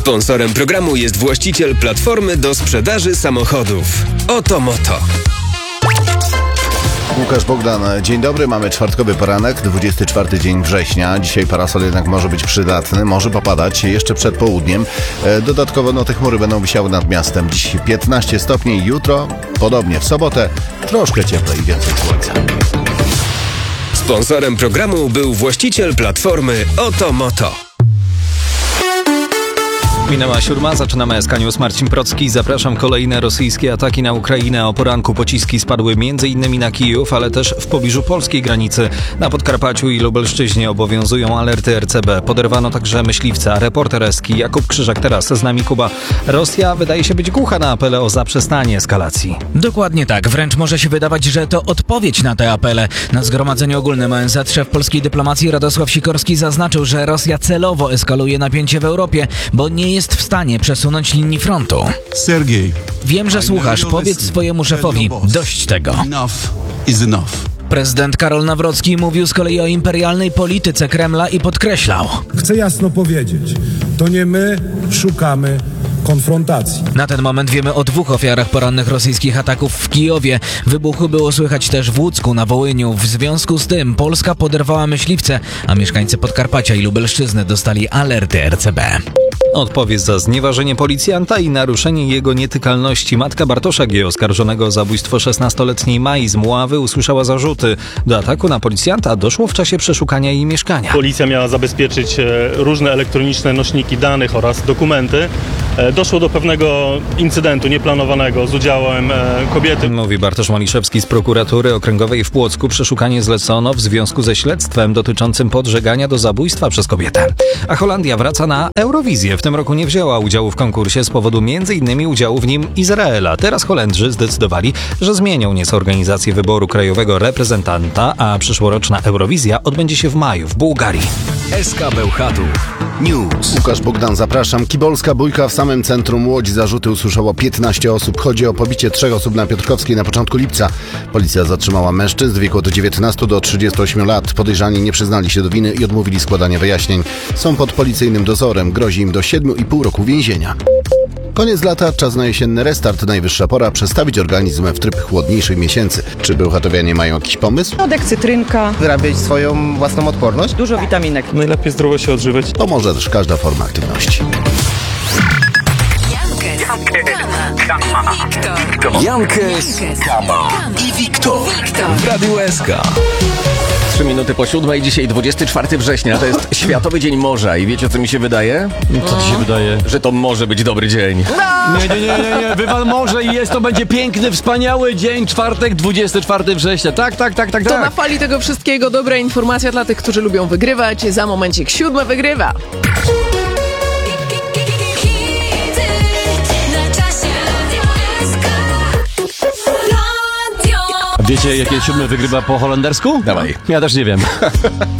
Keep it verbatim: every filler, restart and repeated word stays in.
Sponsorem programu jest właściciel platformy do sprzedaży samochodów Oto Moto. Łukasz Bogdan, dzień dobry, mamy czwartkowy poranek, dwudziesty czwarty dzień września. Dzisiaj parasol jednak może być przydatny, może popadać jeszcze przed południem. Dodatkowo no, te chmury będą wisiały nad miastem. Dziś piętnaście stopni, jutro podobnie, w sobotę troszkę cieplej i więcej słońca. Sponsorem programu był właściciel platformy Oto Moto. Minęła siódma, zaczynamy S K News. Marcin Procki. Zapraszam. Kolejne rosyjskie ataki na Ukrainę. O poranku pociski spadły m.in. na Kijów, ale też w pobliżu polskiej granicy. Na Podkarpaciu i Lubelszczyźnie obowiązują alerty R C B. Poderwano także myśliwca. Reporter Eski Jakub Krzyżak. Teraz z nami Kuba. Rosja wydaje się być głucha na apele o zaprzestanie eskalacji. Dokładnie tak. Wręcz może się wydawać, że to odpowiedź na te apele. Na Zgromadzeniu Ogólnym O N Z szef polskiej dyplomacji Radosław Sikorski zaznaczył, że Rosja celowo eskaluje napięcie w Europie, bo nie jest w stanie przesunąć linii frontu. Sergiej, wiem, że słuchasz. Powiedz swojemu szefowi, dość tego. Enough is enough. Prezydent Karol Nawrocki mówił z kolei o imperialnej polityce Kremla i podkreślał: chcę jasno powiedzieć, to nie my szukamy konfrontacji. Na ten moment wiemy o dwóch ofiarach porannych rosyjskich ataków w Kijowie. Wybuchy było słychać też w Łucku, na Wołyniu. W związku z tym Polska poderwała myśliwce, a mieszkańcy Podkarpacia i Lubelszczyzny dostali alerty R C B. Odpowiedź za znieważenie policjanta i naruszenie jego nietykalności. Matka Bartosza G., oskarżonego o zabójstwo szesnastoletniej Mai z Mławy, usłyszała zarzuty. Do ataku na policjanta doszło w czasie przeszukania jej mieszkania. Policja miała zabezpieczyć różne elektroniczne nośniki danych oraz dokumenty. Doszło do pewnego incydentu nieplanowanego z udziałem kobiety. Mówi Bartosz Maliszewski z prokuratury okręgowej w Płocku. Przeszukanie zlecono w związku ze śledztwem dotyczącym podżegania do zabójstwa przez kobietę. A Holandia wraca na Eurowizję. W tym roku nie wzięła udziału w konkursie z powodu między innymi udziału w nim Izraela. Teraz Holendrzy zdecydowali, że zmienią nieco organizację wyboru krajowego reprezentanta, a przyszłoroczna Eurowizja odbędzie się w maju w Bułgarii. S K Bełchatów News. Łukasz Bogdan, zapraszam. Kibolska bójka w samym centrum Łodzi. Zarzuty usłyszało piętnaście osób. Chodzi o pobicie trzech osób na Piotrkowskiej na początku lipca. Policja zatrzymała mężczyzn w wieku od dziewiętnastu do trzydziestu ośmiu lat. Podejrzani nie przyznali się do winy i odmówili składania wyjaśnień. Są pod policyjnym dozorem. Grozi im do siedmiu i pół roku więzienia. Koniec lata, czas na jesienny restart. Najwyższa pora przestawić organizm w tryb chłodniejszych miesięcy. Czy bełchatowianie mają jakiś pomysł? Środek cytrynka. Wyrabiać swoją własną odporność. Dużo witaminek. Najlepiej zdrowo się odżywiać. To może też każda forma aktywności. Jankes, Kama i Wiktor w Radiu S K. Trzy minuty po siódmej, dzisiaj dwudziestego czwartego września, to jest Światowy Dzień Morza i wiecie, co mi się wydaje? Co ci się wydaje? Że to może być dobry dzień. Nie, nie, nie, nie, nie. Wywal morze i jest, to będzie piękny, wspaniały dzień, czwartek, dwudziestego czwartego września. Tak, tak, tak, tak, To tak. na fali tego wszystkiego dobra informacja dla tych, którzy lubią wygrywać. Za momencik siódme wygrywa. Wiecie, jakie siódme wygrywa po holendersku? Dawaj. Ja też nie wiem.